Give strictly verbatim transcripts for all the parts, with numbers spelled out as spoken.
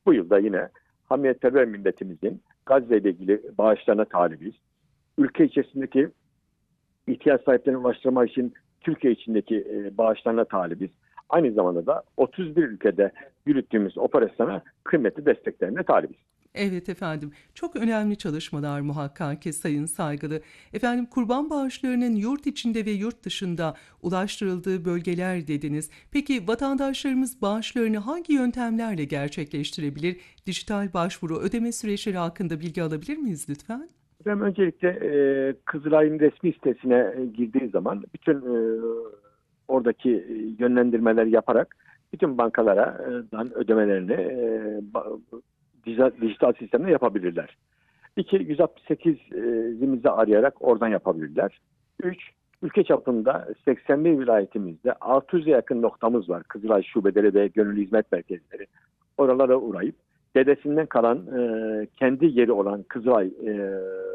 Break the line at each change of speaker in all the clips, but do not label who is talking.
Bu yılda yine hamiyetperver milletimizin Gazze ile ilgili bağışlarına talibiz. Ülke içerisindeki ihtiyaç sahiplerine ulaştırma için Türkiye içindeki e, bağışlarına talibiz. Aynı zamanda da otuz bir ülkede yürüttüğümüz operasyona kıymetli desteklerine talibiz.
Evet efendim, çok önemli çalışmalar muhakkak ki Sayın Saygılı. Efendim kurban bağışlarının yurt içinde ve yurt dışında ulaştırıldığı bölgeler dediniz. Peki vatandaşlarımız bağışlarını hangi yöntemlerle gerçekleştirebilir? Dijital başvuru, ödeme süreçleri hakkında bilgi alabilir miyiz lütfen?
Ben öncelikle e, Kızılay'ın resmi sitesine e, girdiği zaman bütün e, oradaki e, yönlendirmeler yaparak bütün bankalardan ödemelerini e, ba- dijital, dijital sistemde yapabilirler. İki, yüz altmış sekiz zimizi arayarak oradan yapabilirler. Üç, ülke çapında seksen bir vilayetimizde altı yüze yakın noktamız var. Kızılay şubeleri ve gönüllü hizmet merkezleri. Oralara uğrayıp dedesinden kalan e, kendi yeri olan Kızılay e,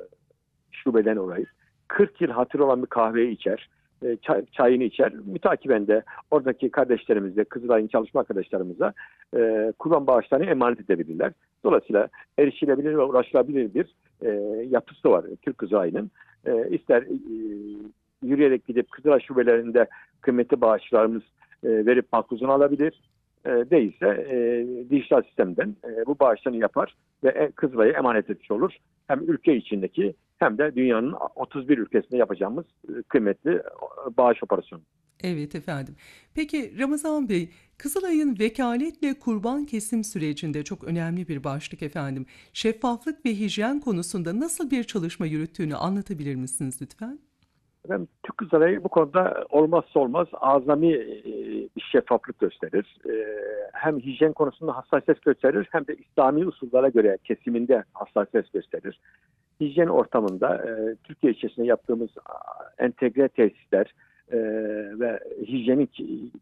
şubelerine uğrayıp kırk yıl hatır olan bir kahveyi içer, e, çay, çayını içer. Mütakiben de oradaki kardeşlerimize, Kızılay'ın çalışma arkadaşlarımıza e, kurban bağışlarını emanet edebilirler. Dolayısıyla erişilebilir ve ulaşılabilir bir e, yapısı var Türk Kızılay'ın. E, ister e, yürüyerek gidip Kızılay şubelerinde kıymetli bağışlarımız e, verip makbuzunu alabilir. E, değilse e, dijital sistemden e, bu bağışlarını yapar ve e, Kızılay'a emanet etmiş olur. Hem ülke içindeki hem de dünyanın otuz bir ülkesinde yapacağımız e, kıymetli e, bağış operasyonu.
Evet efendim. Peki Ramazan Bey, Kızılay'ın vekaletle kurban kesim sürecinde çok önemli bir başlık efendim. Şeffaflık ve hijyen konusunda nasıl bir çalışma yürüttüğünü anlatabilir misiniz lütfen?
Efendim, Türk Kızılayı bu konuda olmazsa olmaz azami e, bir şeffaflık gösterir. E, hem hijyen konusunda hassasiyet gösterir hem de İslami usullara göre kesiminde hassasiyet gösterir. Hijyen ortamında e, Türkiye içerisinde yaptığımız a, entegre tesisler e, ve hijyenik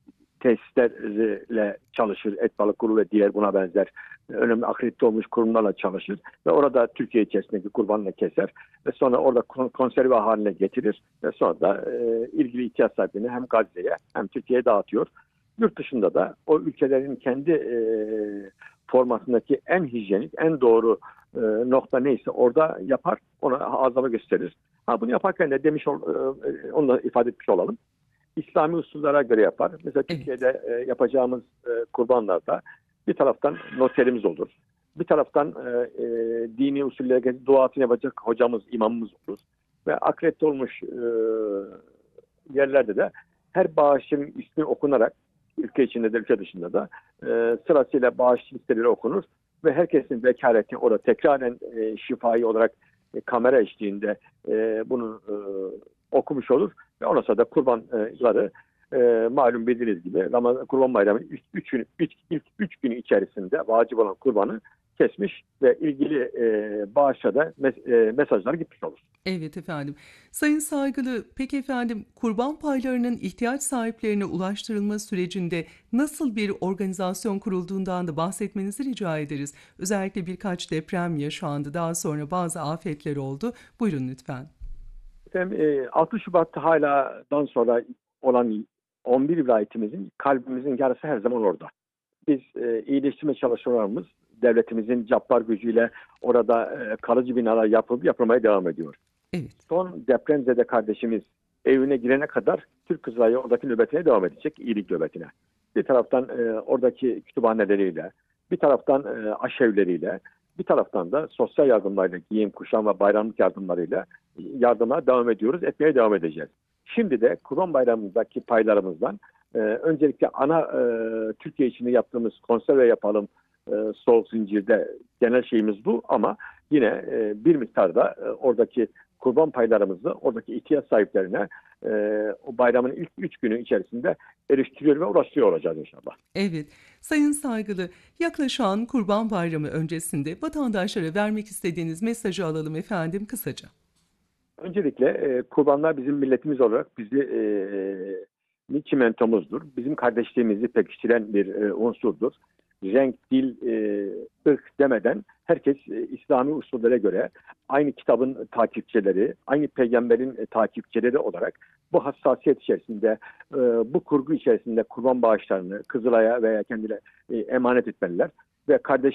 tesislerle çalışır. Et Balık Kuru ve diğer buna benzer e, önemli akredite olmuş kurumlarla çalışır ve orada Türkiye içerisindeki kurbanını keser ve sonra orada kon- konserve haline getirir ve sonra da e, ilgili ihtiyaç sahiplerine hem Gazze'ye hem Türkiye'ye dağıtıyor. Yurt dışında da o ülkelerin kendi e, formatındaki en hijyenik, en doğru e, nokta neyse orada yapar, ona azami gösterir. Ha, bunu yaparken de demiş ol, e, onu da ifade etmiş olalım. İslami usullere göre yapar. Mesela
Evet.
Türkiye'de e, yapacağımız e, kurbanlarda bir taraftan noterimiz olur. Bir taraftan e, e, dini usullere göre duasını yapacak hocamız, imamımız olur. Ve akredite olmuş e, yerlerde de her bağışın ismi okunarak ülke içinde de ülke dışında da e, sırasıyla bağış listeleri okunur ve herkesin vekaleti orada tekraren e, şifai olarak e, kamera eşliğinde e, bunu e, okumuş olur ve ondan sonra da kurbanları e, malum bildiğiniz gibi Ramazan Kurban Bayramı üç, üç gün, üç, ilk üç günü içerisinde vacip olan kurbanı kesmiş ve ilgili e, bağışa da mes, e, mesajlar gitmiş olur.
Evet efendim. Sayın Saygılı, peki efendim kurban paylarının ihtiyaç sahiplerine ulaştırılma sürecinde nasıl bir organizasyon kurulduğundan da bahsetmenizi rica ederiz. Özellikle birkaç deprem yaşandı, daha sonra bazı afetler oldu. Buyurun lütfen.
Efendim, e, altı Şubat'ta haladan sonra olan on bir vilayetimizin kalbimizin yarısı her zaman orada. Biz e, iyileştirme çalışmalarımız devletimizin cabbar gücüyle orada e, kalıcı binalar yapılıp yapılmaya devam ediyor.
Evet.
Son depremzede kardeşimiz evine girene kadar Türk Kızılayı oradaki nöbetine devam edecek, iyilik nöbetine. Bir taraftan e, oradaki kütüphaneleriyle, bir taraftan e, aşevleriyle, bir taraftan da sosyal yardımlarıyla, giyim, kuşam ve bayramlık yardımlarıyla yardıma devam ediyoruz, etmeye devam edeceğiz. Şimdi de Kurban Bayramı'ndaki paylarımızdan e, öncelikle ana e, Türkiye içinde yaptığımız konserve yapalım e, soğuk zincirde genel şeyimiz bu ama yine e, bir miktarda e, oradaki kurban paylarımızı oradaki ihtiyaç sahiplerine e, o bayramın ilk üç günü içerisinde eriştiriyor ve ulaştırıyor olacağız inşallah.
Evet. Sayın Saygılı, yaklaşan Kurban Bayramı öncesinde vatandaşlara vermek istediğiniz mesajı alalım efendim kısaca.
Öncelikle e, kurbanlar bizim milletimiz olarak bizi e, çimentomuzdur. Bizim kardeşliğimizi pekiştiren bir e, unsurdur. Renk, dil, e, ırk demeden herkes e, İslami usullere göre aynı kitabın takipçileri, aynı peygamberin e, takipçileri olarak bu hassasiyet içerisinde, e, bu kurgu içerisinde kurban bağışlarını Kızılay'a veya kendine e, emanet etmeliler. Ve kardeş